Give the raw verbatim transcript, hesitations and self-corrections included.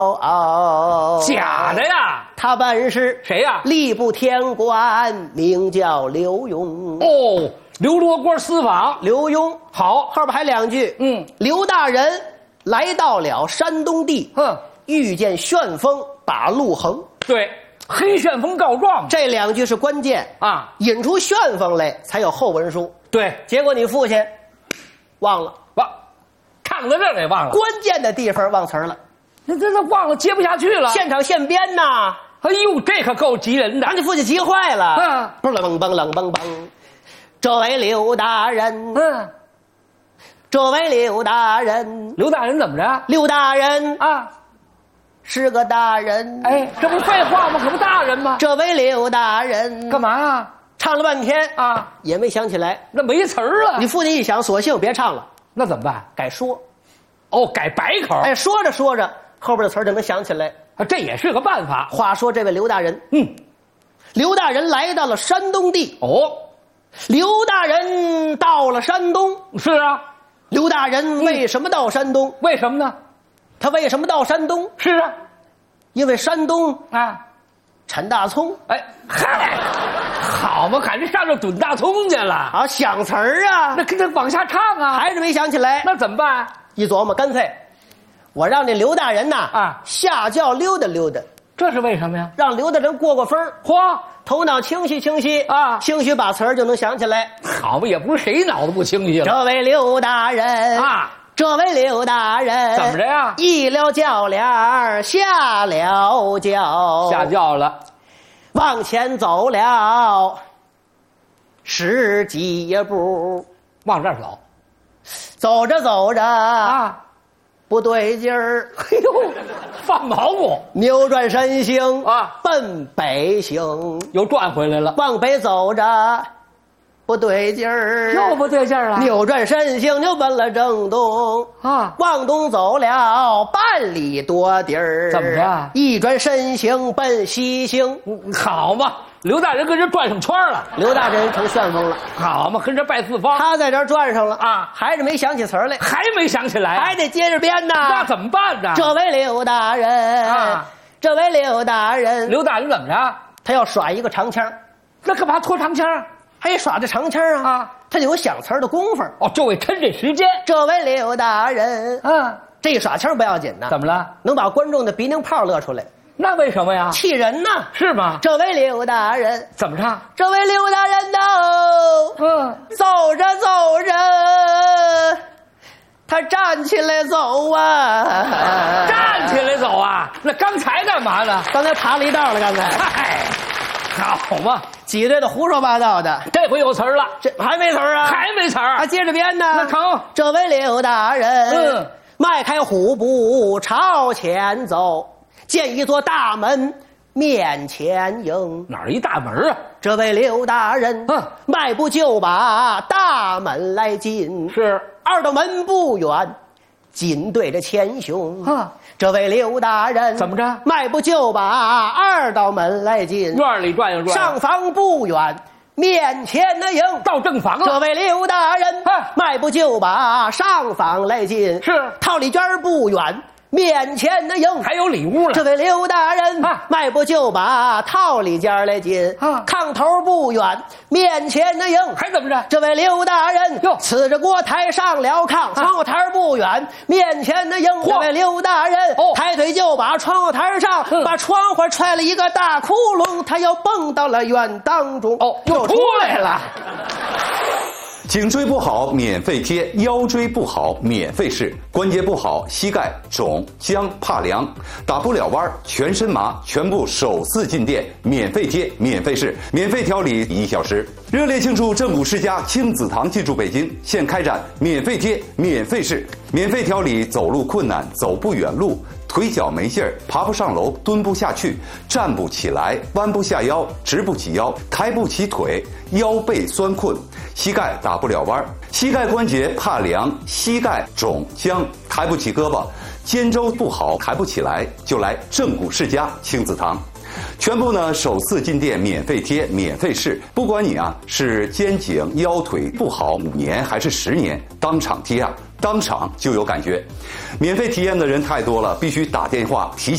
哦， 假的呀！ 他本是谁呀？ 吏部天官，名叫刘墉。 哦，刘罗锅私访。 刘墉好， 后边还两句。 嗯， 刘大人来到了山东地， 哼， 遇见旋风把路横。 对，黑旋风告状， 这两句是关键啊， 引出旋风来才有后文书。 对， 结果你父亲忘了， 忘，唱到这儿给忘了， 关键的地方忘词儿了。 那这这忘了，接不下去了。 现场现编呐！ 哎呦，这可够急人的， 把你父亲急坏了。 嗯， 嘣冷嘣冷嘣嘣，这位刘大人， 嗯， 这位刘大人， 刘大人怎么着？ 刘大人啊， 是个大人。 哎，这不废话吗？可不大人吗？ 这位刘大人干嘛呀？ 唱了半天啊， 也没想起来。 那没词儿了。 你父亲一想，索性别唱了， 那怎么办？ 改说。 哦，改白口。 哎，说着说着，后边的词儿就能想起来。 啊，这也是个办法。 话说这位刘大人， 嗯， 刘大人来到了山东地。 哦， 刘大人到了山东。 是啊。 刘大人为什么到山东？ 嗯、为什么呢？ 他为什么到山东？ 是啊， 因为山东啊， 产大葱。 哎，嗨，好嘛，赶着上这炖大葱去了。 啊，想词儿啊， 那跟着往下唱啊， 还是没想起来。 那怎么办？ 一琢磨，干脆我让这刘大人呐啊下轿溜达溜达。 这是为什么呀？ 让刘大人过过风儿， 嚯， 头脑清晰清晰啊， 兴许把词儿就能想起来。 好嘛，也不是谁脑子不清晰了。 这位刘大人啊， 这位刘大人怎么着呀？ 一了轿帘儿下了轿， 下轿了， 往前走了十几步， 往这儿走， 走着走着啊， 不对劲儿， 哎呦，犯毛骨， 扭转身形啊， 奔北行， 又转回来了， 往北走着不对劲儿， 又不对劲儿了， 扭转身形就奔了正东啊， 往东走了半里多地儿， 怎么着？ 一转身形奔西行， 好嘛，刘大人跟这转上圈了， 刘大人成旋风了， 好嘛，跟这拜四方， 他在这儿转上了啊， 还是没想起词儿来， 还没想起来， 还得接着编呐， 那怎么办呢？ 这位刘大人啊， 这位刘大人， 刘大人怎么着？ 他要耍一个长腔， 那干嘛拖长腔？ 还耍这长腔啊？ 啊， 他有想词儿的功夫。 哦，就为趁这时间。 这位刘大人， 啊， 这一耍腔不要紧呐， 怎么了？ 能把观众的鼻涕泡乐出来， 那为什么呀？ 气人呐， 是吗？ 这位刘大人， 怎么唱？ 这位刘大人呐， 嗯， 走着走着，他站起来走啊， 站起来走啊！那刚才干嘛呢？ 刚才爬了一道了，刚才。 嗨，好嘛， 挤兑的胡说八道的， 这回有词儿了， 这还没词儿啊？ 还没词儿， 还接着编呢。 那成。 这位刘大人， 嗯， 迈开虎步朝前走，见一座大门面前迎。 哪儿一大门啊？ 这位刘大人， 嗯， 迈步就把大门来进。 是， 二道门不远，紧对着前胸。 啊， 这位刘大人怎么着？ 迈步就把二道门来进。 院里转悠转悠， 上房不远，面前那迎。 到正房了。 这位刘大人， 啊， 迈步就把上房来进。 是， 套里间不远，面前那迎。 还有里屋呢。 这位刘大人， 啊， 迈步就把套里间来进。 啊， 炕头不远，面前那迎。 还怎么着？ 这位刘大人， 哟， 刺着锅台上了炕，窗户台不远，面前那迎。这位刘大人， 哦， 抬腿就把窗户台上， 嗯， 把窗户踹了一个大窟窿，他又蹦到了院当中。 哦，又出来了。 颈椎不好免费贴，腰椎不好免费试，关节不好膝盖肿僵怕凉，打不了弯全身麻，全部首次进店免费贴免费试，免费调理一小时。热烈庆祝正骨世家亲子堂进驻北京，现开展免费贴免费试，免费调理走路困难走不远路，腿脚没劲儿，爬不上楼，蹲不下去，站不起来，弯不下腰，直不起腰，抬不起腿，腰背酸困，膝盖打不了弯，膝盖关节怕凉，膝盖肿僵，抬不起胳膊，肩周不好，抬不起来，就来正骨世家亲子堂。全部呢首次进店免费贴免费试，不管你啊是肩颈腰腿不好五年还是十年，当场贴啊，当场就有感觉。免费体验的人太多了，必须打电话提前。